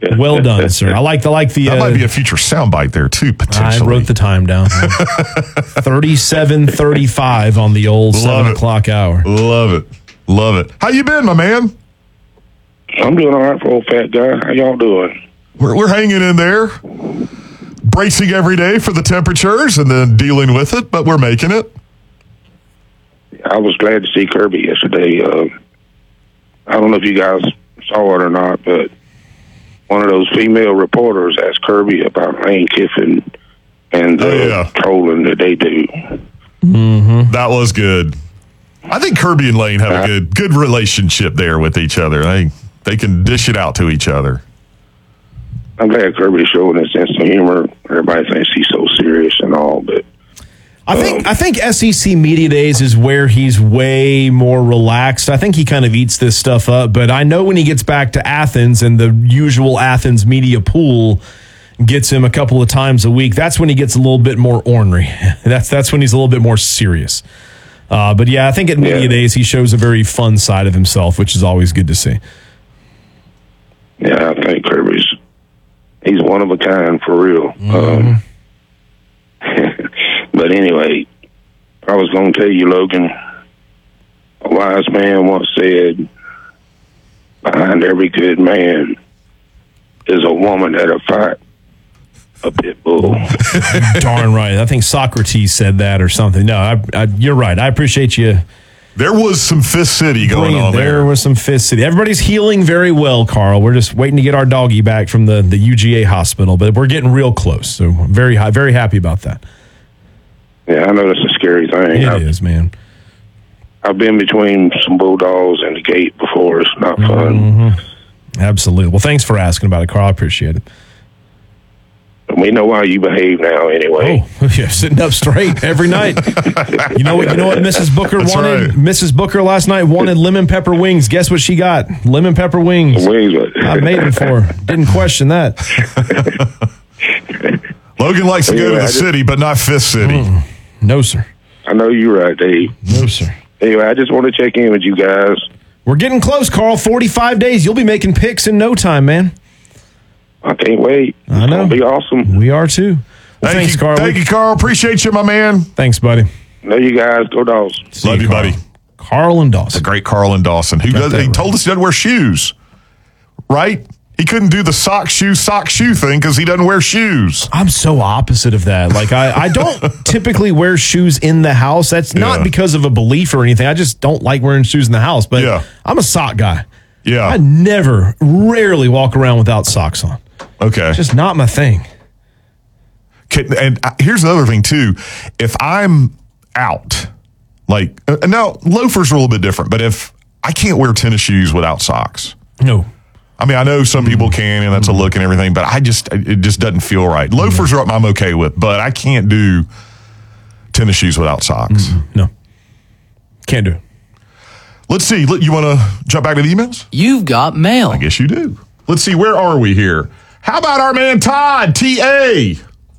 Well done, sir. I like the. That might be a future soundbite there too, potentially. I wrote the time down. 37:35 on the old 7 o'clock hour. Love it. How you been, my man? I'm doing all right for old fat guy. How y'all doing? We're hanging in there, bracing every day for the temperatures and then dealing with it, but we're making it. I was glad to see Kirby yesterday. I don't know if you guys saw it or not, but one of those female reporters asked Kirby about Lane Kiffin and the trolling that they do. Mm-hmm. That was good. I think Kirby and Lane have a good relationship there with each other. They can dish it out to each other. I'm glad Kirby's showing his sense of humor. Everybody thinks he's so serious and all, but I think SEC Media Days is where he's way more relaxed. I think he kind of eats this stuff up, but I know when he gets back to Athens and the usual Athens media pool gets him a couple of times a week, that's when he gets a little bit more ornery. That's when he's a little bit more serious. But yeah, I think at Media Days he shows a very fun side of himself, which is always good to see. Yeah, I think he's one of a kind for real. Mm-hmm. But anyway, I was going to tell you, Logan, a wise man once said, behind every good man is a woman that'll fight a pit bull. Darn right. I think Socrates said that or something. No, you're right. I appreciate you. There was some Fifth City going on there. There was some Fifth City. Everybody's healing very well, Carl. We're just waiting to get our doggy back from the UGA hospital, but we're getting real close. So I'm very happy about that. Yeah, I know that's a scary thing. It is, man. I've been between some bulldogs and the gate before. It's not fun. Mm-hmm. Absolutely. Well, thanks for asking about it, Carl. I appreciate it. We know how you behave now, anyway. Oh, yeah, sitting up straight every night. You know what? Mrs. Booker wanted. Right. Mrs. Booker last night wanted lemon pepper wings. Guess what she got? Lemon pepper wings. I made them for her. Didn't question that. Logan likes to go to the city, but not Fifth City. No, sir. I know you're right, Dave. No, sir. Anyway, I just want to check in with you guys. We're getting close, Carl. 45 days. You'll be making picks in no time, man. I can't wait. I know. It'll be awesome. We are too. Well, thanks, Carl. Thank you, Carl. Appreciate you, my man. Thanks, buddy. Love you guys. Go Dogs. Love you, buddy. Carl and Dawson. The great Carl and Dawson. He told us he doesn't wear shoes, right? He couldn't do the sock shoe thing because he doesn't wear shoes. I'm so opposite of that. Like, I don't typically wear shoes in the house. That's not because of a belief or anything. I just don't like wearing shoes in the house. But I'm a sock guy. Yeah. I rarely walk around without socks on. Okay. It's just not my thing. And here's the other thing, too. If I'm out, like, now loafers are a little bit different, but if I can't wear tennis shoes without socks. No. I mean, I know some people can, and that's a look and everything, but it just doesn't feel right. Loafers are I'm okay with, but I can't do tennis shoes without socks. No. Can't do it. Let's see. You want to jump back to the emails? You've got mail. I guess you do. Let's see. Where are we here? How about our man Todd, T.A.,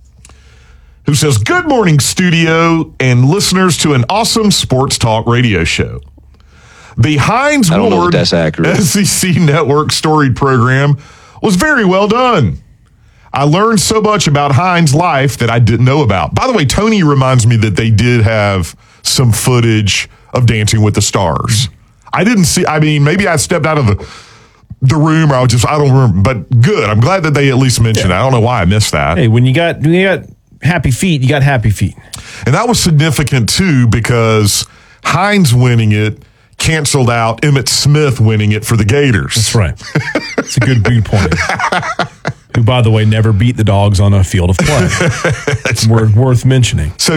who says, good morning, studio and listeners to an awesome sports talk radio show. The Hines Ward SEC Network storied program was very well done. I learned so much about Hines' life that I didn't know about. By the way, Tony reminds me that they did have some footage of Dancing with the Stars. I didn't see, maybe I stepped out of the room or I don't remember, but good. I'm glad that they at least mentioned it. I don't know why I missed that. Hey, when you got happy feet, you got happy feet. And that was significant too because Hines winning it canceled out Emmitt Smith winning it for the Gators. That's right. It's a good point. Who, by the way, never beat the Dogs on a field of play. It's worth mentioning. So,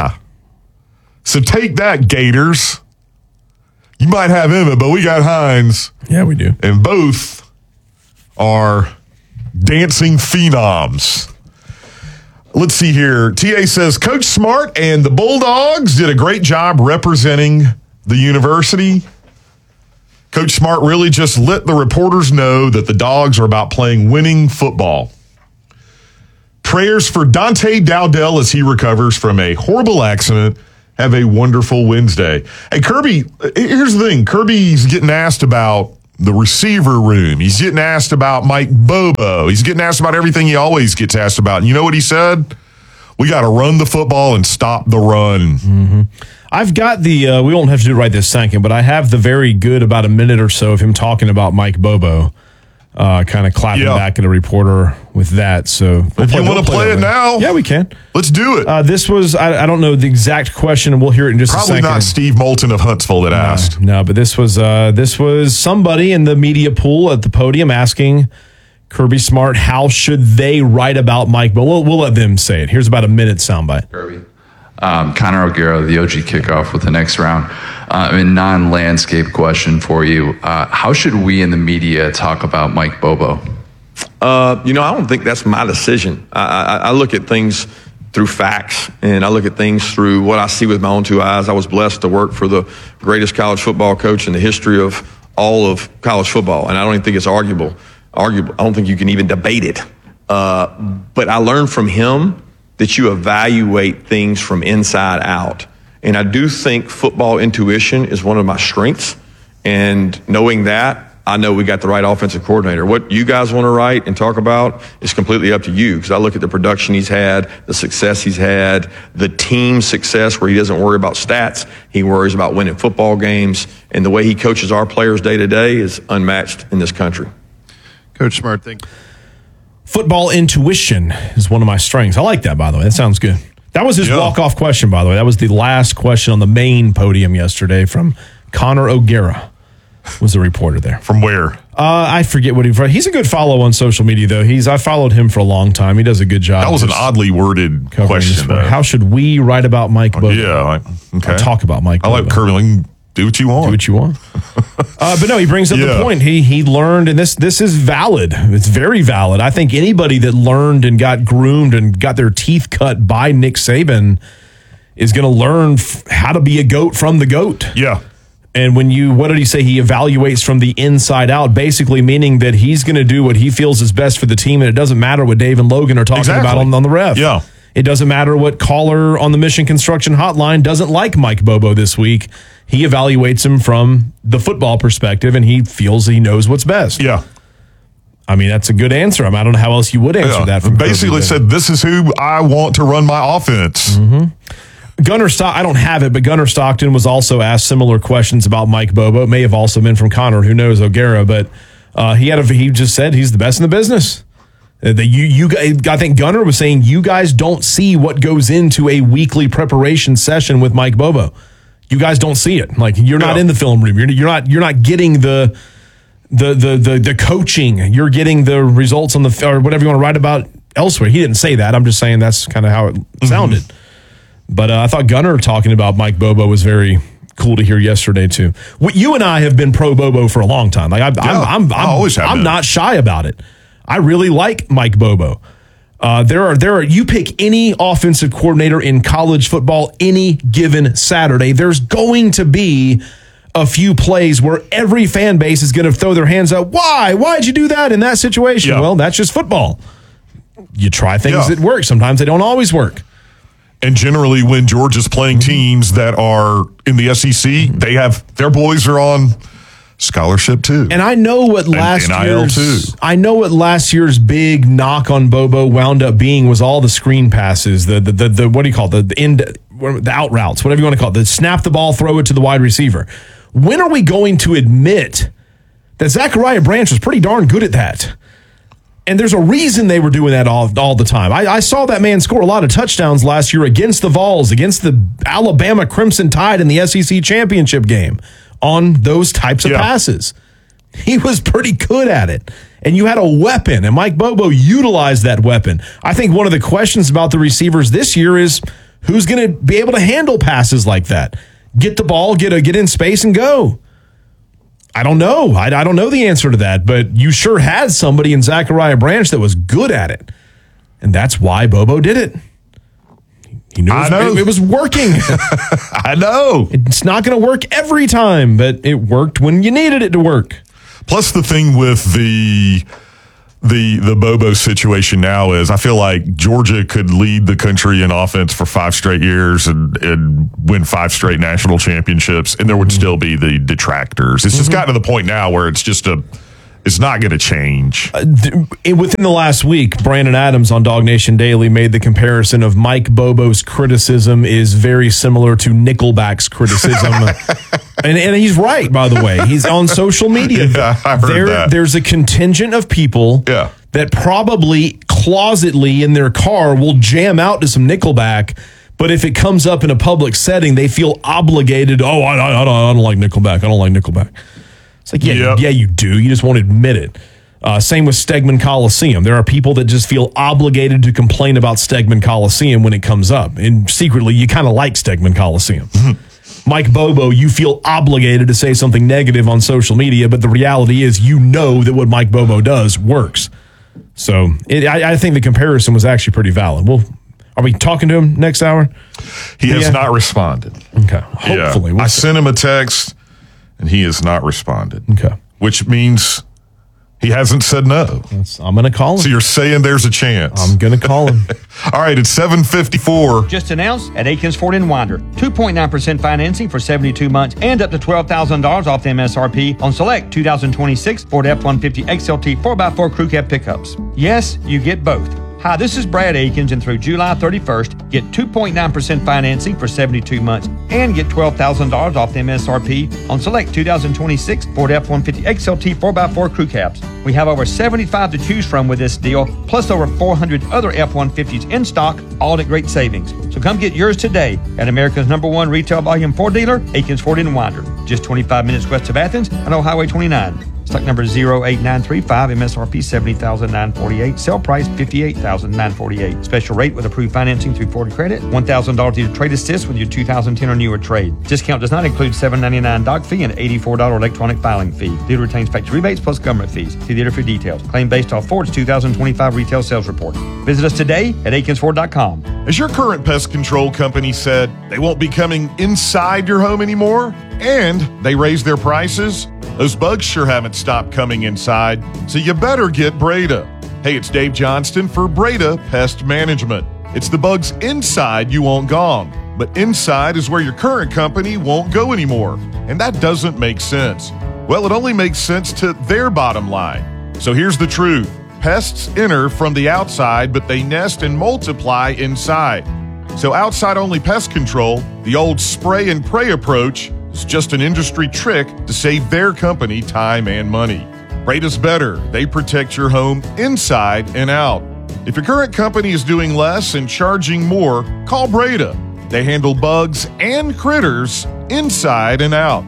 So take that, Gators. You might have Emmitt, but we got Hines. Yeah, we do. And both are dancing phenoms. Let's see here. TA says, Coach Smart and the Bulldogs did a great job representing the university. Coach Smart really just let the reporters know that the Dogs are about playing winning football. Prayers for Dante Dowdell as he recovers from a horrible accident. Have a wonderful Wednesday. Hey, Kirby, here's the thing. Kirby's getting asked about the receiver room. He's getting asked about Mike Bobo. He's getting asked about everything he always gets asked about. And you know what he said? We got to run the football and stop the run. Mm-hmm. I've got the, we won't have to do it right this second, but I have the very good about a minute or so of him talking about Mike Bobo, kind of clapping back at a reporter with that. So if you want to play it now, yeah, we can. Let's do it. This was, I don't know the exact question, and we'll hear it in just a second. Probably not Steve Moulton of Huntsville that asked. No, but this was somebody in the media pool at the podium asking Kirby Smart, how should they write about Mike Bobo? We'll let them say it. Here's about a minute soundbite. Kirby. Connor O'Gara, the OG kickoff with the next round. A non-landscape question for you. How should we in the media talk about Mike Bobo? I don't think that's my decision. I look at things through facts, and I look at things through what I see with my own two eyes. I was blessed to work for the greatest college football coach in the history of all of college football, and I don't even think it's arguable. I don't think you can even debate it. But I learned from him that you evaluate things from inside out. And I do think football intuition is one of my strengths. And knowing that, I know we got the right offensive coordinator. What you guys want to write and talk about is completely up to you, because I look at the production he's had, the success he's had, the team success where he doesn't worry about stats. He worries about winning football games. And the way he coaches our players day to day is unmatched in this country. Coach Smart, thank you. Football intuition is one of my strengths. I like that, by the way. That sounds good. That was his walk-off question, by the way. That was the last question on the main podium yesterday from Connor O'Gara, was the reporter there. From where? I forget what he's a good follow on social media, though. I followed him for a long time. He does a good job. That was an oddly worded question, though. How should we write about Mike Bobo? Yeah, okay. Talk about Mike Bobo. I like Kirby. Do what you want. Do what you want. But no, he brings up the point. He learned, and this is valid. It's very valid. I think anybody that learned and got groomed and got their teeth cut by Nick Saban is going to learn how to be a GOAT from the GOAT. Yeah. And what did he say? He evaluates from the inside out, basically meaning that he's going to do what he feels is best for the team, and it doesn't matter what Dave and Logan are talking about on the ref. Yeah. It doesn't matter what caller on the Mission Construction Hotline doesn't like Mike Bobo this week. He evaluates him from the football perspective, and he feels he knows what's best. Yeah. I mean, that's a good answer. I don't know how else you would answer that. From basically said, this is who I want to run my offense. Mm-hmm. Gunnar Stockton, I don't have it, but Gunnar Stockton was also asked similar questions about Mike Bobo. It may have also been from Connor, who knows, O'Gara, but he just said he's the best in the business. I think Gunnar was saying you guys don't see what goes into a weekly preparation session with Mike Bobo. You guys don't see it. Like, you're not in the film room. You're not getting the coaching. You're getting the results on or whatever you want to write about elsewhere. He didn't say that. I'm just saying that's kind of how it sounded. But I thought Gunnar talking about Mike Bobo was very cool to hear yesterday too. You and I have been pro Bobo for a long time. Like I'm always have I'm been. not shy about it. I really like Mike Bobo. There are. You pick any offensive coordinator in college football any given Saturday, there's going to be a few plays where every fan base is going to throw their hands up. Why? Why'd you do that in that situation? Yeah. Well, that's just football. You try things that work. Sometimes they don't always work. And generally, when Georgia's playing teams that are in the SEC, they have their boys are on scholarship too. And I know what last year's big knock on Bobo wound up being was all the screen passes, the what do you call it? The out routes, whatever you want to call it, the snap the ball, throw it to the wide receiver. When are we going to admit that Zachariah Branch was pretty darn good at that? And there's a reason they were doing that all the time. I saw that man score a lot of touchdowns last year against the Vols, against the Alabama Crimson Tide in the SEC championship game on those types of passes. He was pretty good at it. And you had a weapon, and Mike Bobo utilized that weapon. I think one of the questions about the receivers this year is who's going to be able to handle passes like that? Get the ball, get in space, and go. I don't know. I don't know the answer to that, but you sure had somebody in Zachariah Branch that was good at it. And that's why Bobo did it. He knew it was working. I know. It's not going to work every time, but it worked when you needed it to work. Plus the thing with the the Bobo situation now is I feel like Georgia could lead the country in offense for 5 straight years and win 5 straight national championships, and there would still be the detractors. It's just gotten to the point now where it's not going to change. Within the last week, Brandon Adams on Dog Nation Daily made the comparison of Mike Bobo's criticism is very similar to Nickelback's criticism. and he's right, by the way. He's on social media. Yeah, I heard that. There's a contingent of people that probably closetly in their car will jam out to some Nickelback, but if it comes up in a public setting, they feel obligated. Oh, I don't like Nickelback. I don't like Nickelback. It's like, yeah, you do. You just won't admit it. Same with Stegman Coliseum. There are people that just feel obligated to complain about Stegman Coliseum when it comes up. And secretly, you kind of like Stegman Coliseum. Mike Bobo, you feel obligated to say something negative on social media, but the reality is you know that what Mike Bobo does works. So I think the comparison was actually pretty valid. Well, are we talking to him next hour? He has not responded. Okay. Hopefully. I sent him a text, and he has not responded. Okay. Which means he hasn't said no. I'm going to call him. So you're saying there's a chance. I'm going to call him. All right, it's 7:54. Just announced at Akins Ford in Winder. 2.9% financing for 72 months and up to $12,000 off the MSRP on select 2026 Ford F-150 XLT 4x4 crew cab pickups. Yes, you get both. Hi, this is Brad Akins, and through July 31st, get 2.9% financing for 72 months and get $12,000 off the MSRP on select 2026 Ford F-150 XLT 4x4 crew cabs. We have over 75 to choose from with this deal, plus over 400 other F-150s in stock, all at great savings. So come get yours today at America's #1 retail volume Ford dealer, Akins Ford in Winder. Just 25 minutes west of Athens on Old Highway 29. Stock number 08935, MSRP $70,948, sale price $58,948. Special rate with approved financing through Ford Credit, $1,000 to trade assist with your 2010 or newer trade. Discount does not include $7.99 doc fee and $84 electronic filing fee. Dealer retains factory rebates plus government fees. See dealer for details. Claim based off Ford's 2025 retail sales report. Visit us today at AkinsFord.com. As your current pest control company said, they won't be coming inside your home anymore, and they raised their prices, those bugs sure haven't stopped coming inside, so you better get Breda. Hey, it's Dave Johnston for Breda Pest Management. It's the bugs inside you want gone, but inside is where your current company won't go anymore, and that doesn't make sense. Well, it only makes sense to their bottom line. So here's the truth. Pests enter from the outside, but they nest and multiply inside. So outside-only pest control, the old spray and pray approach, is just an industry trick to save their company time and money. Breda's better. They protect your home inside and out. If your current company is doing less and charging more, call Breda. They handle bugs and critters inside and out.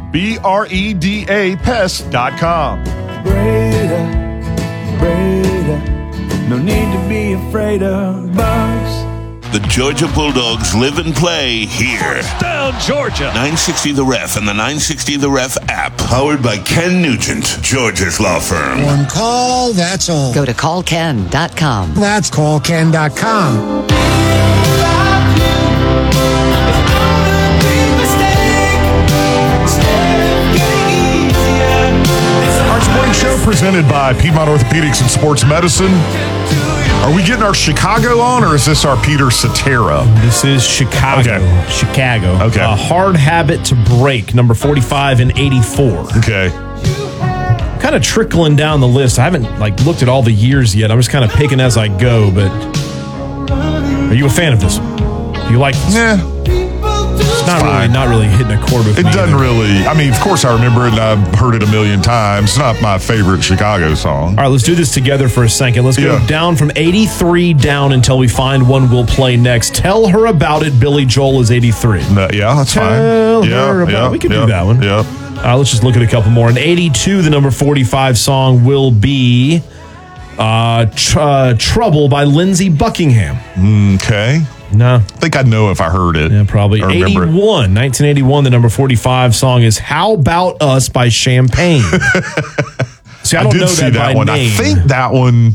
BREDA Pest.com. Breda, no need to be afraid of bugs. The Georgia Bulldogs live and play here. Down Georgia. 960 The Ref and the 960 The Ref app. Powered by Ken Nugent, Georgia's law firm. One call, that's all. Go to callken.com. That's callken.com. Our sporting show presented by Piedmont Orthopedics and Sports Medicine. Are we getting our Chicago on, or is this our Peter Cetera? This is Chicago. Okay. Chicago. Okay. A Hard Habit to Break, number 45 and 84. Okay. Kind of trickling down the list. I haven't looked at all the years yet. I'm just kind of picking as I go, but are you a fan of this? Do you like this? Yeah. It's not really hitting a chord with me. It doesn't really. I mean, of course I remember it and I've heard it a million times. It's not my favorite Chicago song. All right, let's do this together for a second. Let's go down from 83 down until we find one we'll play next. Tell Her About It, Billy Joel is 83. Yeah, that's fine. Tell her about it. We can do that one. Yeah. Let's just look at a couple more. In 82, the number 45 song will be Trouble by Lindsey Buckingham. Okay. No. I think I'd know if I heard it. Yeah, probably. 1981, the number 45 song is How About Us by Champagne. See, I don't know that by one. name. I think that one,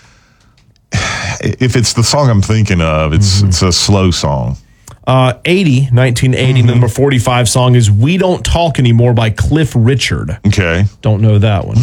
if it's the song I'm thinking of, it's a slow song. 1980, the number 45 song is We Don't Talk Anymore by Cliff Richard. Okay. Don't know that one.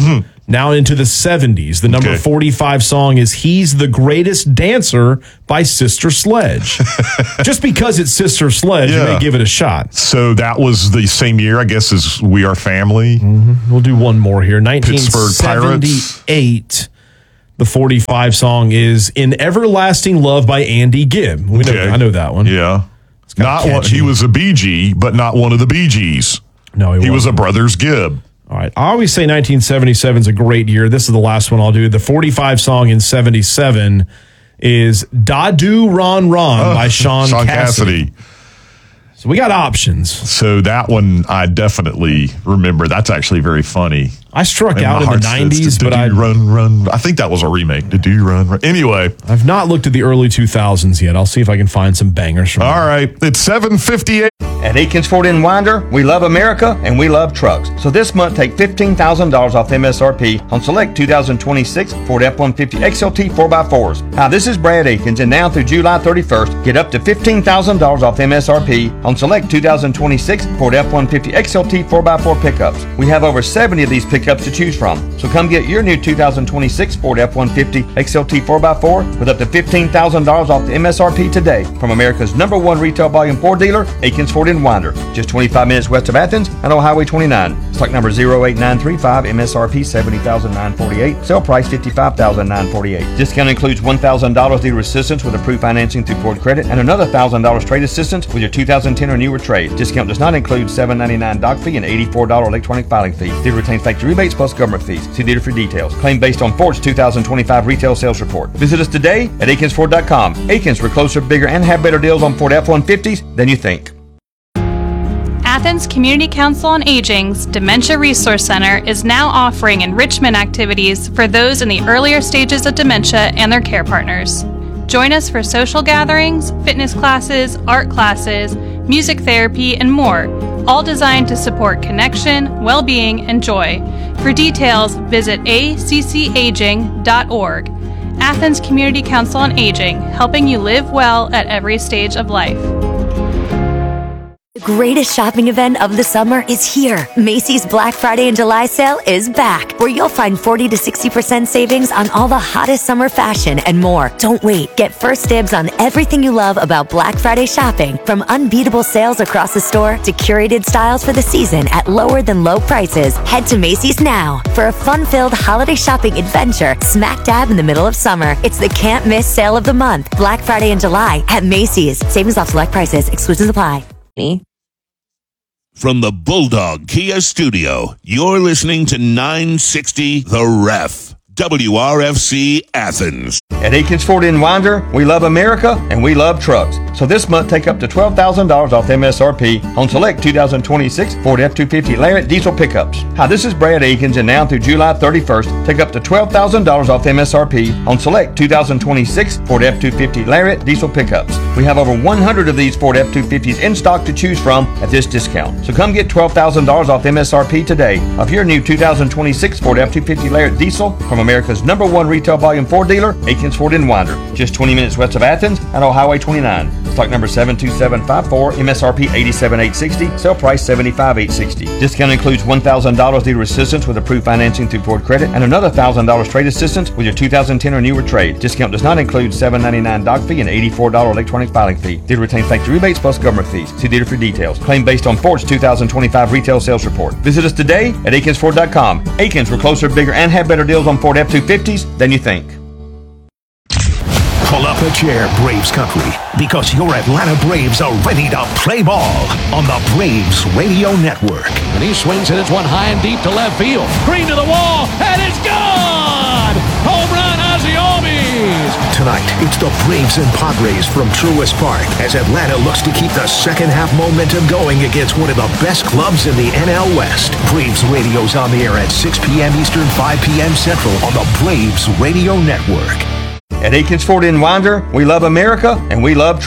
Now into the 70s. The number 45 song is He's the Greatest Dancer by Sister Sledge. Just because it's Sister Sledge, you may give it a shot. So that was the same year, I guess, as We Are Family. Mm-hmm. We'll do one more here. Pittsburgh Pirates. 1978. The 45 song is In Everlasting Love by Andy Gibb. I know that one. Yeah. Not one, he was a Bee Gee, but not one of the Bee Gees. No, he was a Brothers Gibb. All right. I always say 1977 is a great year. This is the last one I'll do. The 45 song in 77 is Da Do Ron Ron by Sean Cassidy. So we got options. So that one I definitely remember. That's actually very funny. I struck out in the 90s, but I run. I think that was a remake. Did you run? Anyway, I've not looked at the early 2000s yet. I'll see if I can find some bangers from All right. It's 7:58. At Akins Ford in Winder, we love America and we love trucks. So this month, take $15,000 off MSRP on select 2026 Ford F-150 XLT 4x4s. Hi, this is Brad Akins, and now through July 31st, get up to $15,000 off MSRP on select 2026 Ford F-150 XLT 4x4 pickups. We have over 70 of these pickups to choose from. So come get your new 2026 Ford F-150 XLT 4x4 with up to $15,000 off the MSRP today from America's #1 retail volume Ford dealer, Akins Ford in Winder, just 25 minutes west of Athens and on Highway 29. Stock number 08935, MSRP $70,948, sale price $55,948. Discount includes $1,000 dealer assistance with approved financing through Ford Credit and another $1,000 trade assistance with your 2010 or newer trade. Discount does not include $7.99 doc fee and $84 electronic filing fee. Dealer retains factory rebates plus government fees. See dealer for details. Claim based on Ford's 2025 retail sales report. Visit us today at AkinsFord.com. Akins, we're closer, bigger, and have better deals on Ford F-150s than you think. Athens Community Council on Aging's Dementia Resource Center is now offering enrichment activities for those in the earlier stages of dementia and their care partners. Join us for social gatherings, fitness classes, art classes, music therapy, and more, all designed to support connection, well-being, and joy. For details, visit accaging.org. Athens Community Council on Aging, helping you live well at every stage of life. The greatest shopping event of the summer is here. Macy's Black Friday and July sale is back, where you'll find 40 to 60% savings on all the hottest summer fashion and more. Don't wait. Get first dibs on everything you love about Black Friday shopping, from unbeatable sales across the store to curated styles for the season at lower than low prices. Head to Macy's now for a fun-filled holiday shopping adventure smack dab in the middle of summer. It's the can't miss sale of the month. Black Friday in July at Macy's. Savings off select prices. Exclusions apply. From the Bulldog Kia Studio, you're listening to 960 The Ref. WRFC Athens. At Akins Ford in Winder, we love America and we love trucks. So this month, take up to $12,000 off MSRP on select 2026 Ford F-250 Lariat diesel pickups. Hi, this is Brad Akins, and now through July 31st, take up to $12,000 off MSRP on select 2026 Ford F-250 Lariat diesel pickups. We have over 100 of these Ford F-250s in stock to choose from at this discount. So come get $12,000 off MSRP today of your new 2026 Ford F-250 Lariat diesel from America's #1 retail volume Ford dealer, Akins Ford in Winder, just 20 minutes west of Athens and on Highway 29. Stock number 72754, MSRP $87,860, sale price $75,860. Discount includes $1,000 dealer assistance with approved financing through Ford Credit and another $1,000 trade assistance with your 2010 or newer trade. Discount does not include $7.99 doc fee and $84 electronic filing fee. Dealer retains factory rebates plus government fees. See dealer for details. Claim based on Ford's 2025 retail sales report. Visit us today at AkinsFord.com. Akins, we're closer, bigger, and have better deals on Ford F-250s than you think. Pull up a chair, Braves country, because your Atlanta Braves are ready to play ball on the Braves Radio Network. And he swings it. It's one high and deep to left field. Green to the wall, and it's gone! Home run, Ozzie Albies! Tonight, it's the Braves and Padres from Truist Park as Atlanta looks to keep the second half momentum going against one of the best clubs in the NL West. Braves Radio's on the air at 6 p.m. Eastern, 5 p.m. Central on the Braves Radio Network. At Akins Ford in Winder, we love America and we love trucks.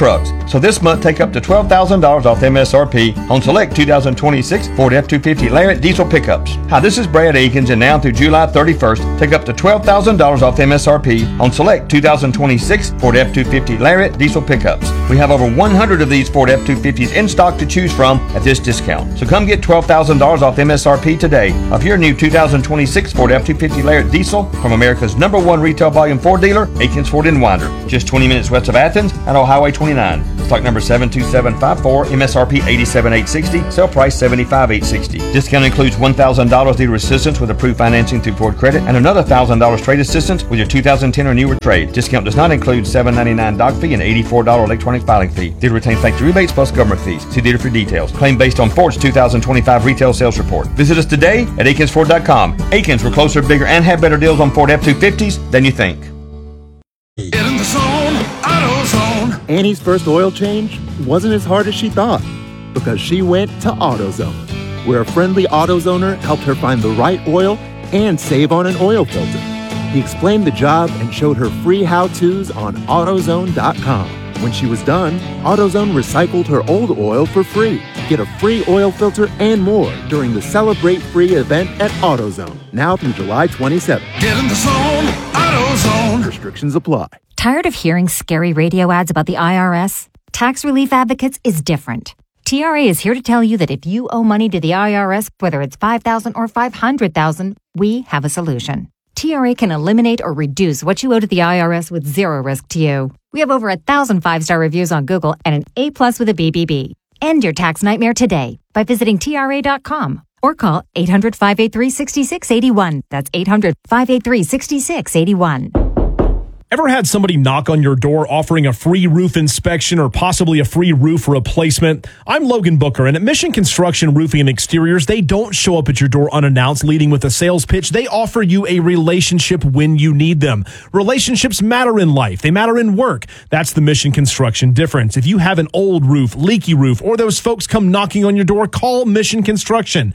So this month, take up to $12,000 off MSRP on select 2026 Ford F-250 Lariat diesel pickups. Hi, this is Brad Akins, and now through July 31st, take up to $12,000 off MSRP on select 2026 Ford F-250 Lariat diesel pickups. We have over 100 of these Ford F-250s in stock to choose from at this discount. So come get $12,000 off MSRP today of your new 2026 Ford F-250 Lariat diesel from America's #1 retail volume Ford dealer, Akins Ford in Winder. Just 20 minutes west of Athens and on Highway 29. Stock number 72754, MSRP $87,860, sale price $75,860. Discount includes $1,000 dealer assistance with approved financing through Ford Credit and another $1,000 trade assistance with your 2010 or newer trade. Discount does not include $7.99 doc fee and $84 electronic filing fee. Dealer retains factory rebates plus government fees. See dealer for details. Claim based on Ford's 2025 retail sales report. Visit us today at AkinsFord.com. Akins, we're closer, bigger, and have better deals on Ford F-250s than you think. Get in the zone, AutoZone. Annie's first oil change wasn't as hard as she thought because she went to AutoZone, where a friendly AutoZoner helped her find the right oil and save on an oil filter. He explained the job and showed her free how-tos on AutoZone.com. When she was done, AutoZone recycled her old oil for free. Get a free oil filter and more during the Celebrate Free event at AutoZone, now through July 27th. Get in the zone, AutoZone. Restrictions apply. Tired of hearing scary radio ads about the IRS? Tax Relief Advocates is different. TRA is here to tell you that if you owe money to the IRS, whether it's $5,000 or $500,000, we have a solution. TRA can eliminate or reduce what you owe to the IRS with zero risk to you. We have over 1,000 5-star reviews on Google and an A+ with a BBB. End your tax nightmare today by visiting TRA.com or call 800-583-6681. That's 800-583-6681. Ever had somebody knock on your door offering a free roof inspection or possibly a free roof replacement? I'm Logan Booker, and at Mission Construction Roofing and Exteriors, they don't show up at your door unannounced leading with a sales pitch. They offer you a relationship when you need them. Relationships matter in life. They matter in work. That's the Mission Construction difference. If you have an old roof, leaky roof, or those folks come knocking on your door, call Mission Construction.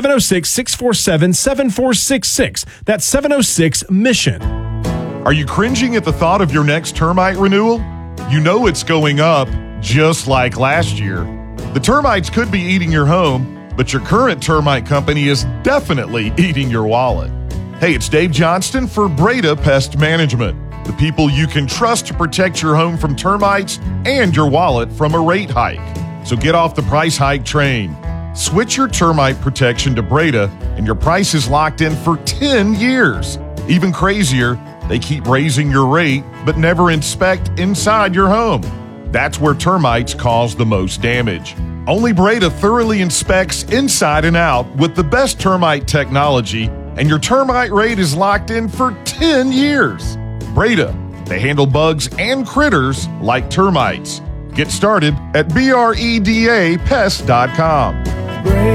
706-647-7466. That's 706-MISSION. Are you cringing at the thought of your next termite renewal? You know it's going up, just like last year. The termites could be eating your home, but your current termite company is definitely eating your wallet. Hey, it's Dave Johnston for Breda Pest Management, the people you can trust to protect your home from termites and your wallet from a rate hike. So get off the price hike train. Switch your termite protection to Breda, and your price is locked in for 10 years. Even crazier, they keep raising your rate, but never inspect inside your home. That's where termites cause the most damage. Only Breda thoroughly inspects inside and out with the best termite technology, and your termite rate is locked in for 10 years. Breda, they handle bugs and critters like termites. Get started at BREDAPest.com.